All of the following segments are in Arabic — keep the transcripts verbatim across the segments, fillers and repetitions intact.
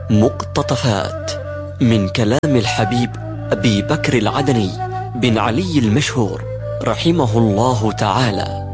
مقتطفات من كلام الحبيب أبي بكر العدني بن علي المشهور رحمه الله تعالى.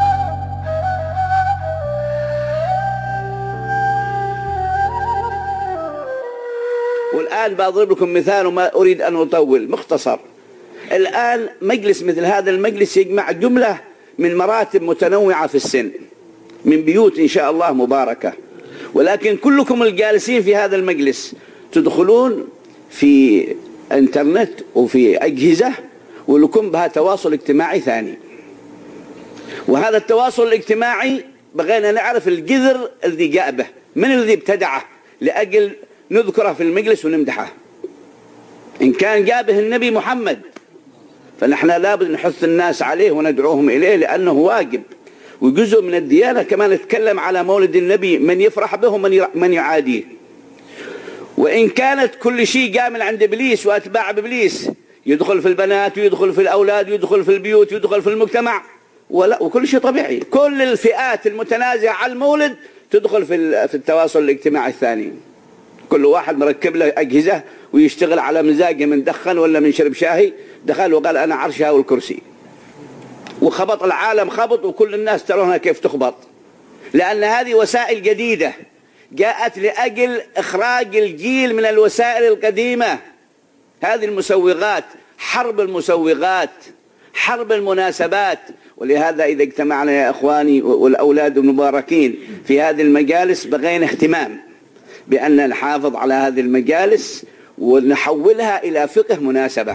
والآن بضرب لكم مثال وما أريد أن أطول، مختصر. الآن مجلس مثل هذا المجلس يجمع جملة من مراتب متنوعة في السن، من بيوت إن شاء الله مباركة، ولكن كلكم الجالسين في هذا المجلس تدخلون في انترنت وفي أجهزة ولكم بها تواصل اجتماعي ثاني، وهذا التواصل الاجتماعي بغينا نعرف الجذر الذي جاء به، من الذي ابتدعه لأجل نذكره في المجلس ونمدحه. إن كان جاء به النبي محمد فنحن لابد نحث الناس عليه وندعوهم إليه لأنه واجب وجزء من الديانة. كما نتكلم على مولد النبي من يفرح به ومن يعاديه. وإن كانت كل شيء جاء من عند إبليس وأتباع إبليس، يدخل في البنات ويدخل في الأولاد ويدخل في البيوت ويدخل في المجتمع، ولا وكل شيء طبيعي. كل الفئات المتنازعة على المولد تدخل في في التواصل الاجتماعي الثاني. كل واحد مركب له أجهزة ويشتغل على مزاجه، من دخن ولا من شرب شاهي، دخل وقال أنا عرشها والكرسي، وخبط العالم خبط، وكل الناس ترونها كيف تخبط، لأن هذه وسائل جديدة جاءت لأجل إخراج الجيل من الوسائل القديمة. هذه المسوغات، حرب المسوغات، حرب المناسبات. ولهذا إذا اجتمعنا يا إخواني والأولاد المباركين في هذه المجالس بغينا اهتمام بأن نحافظ على هذه المجالس ونحولها إلى فقه مناسبة.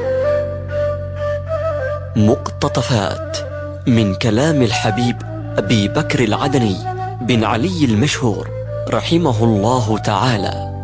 مقتطفات من كلام الحبيب أبي بكر العدني بن علي المشهور رحمه الله تعالى.